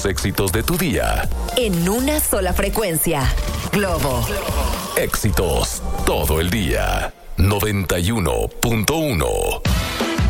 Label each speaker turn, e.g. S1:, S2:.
S1: éxitos de tu día.
S2: En una sola frecuencia. Globo.
S1: Éxitos todo el día. 91.1.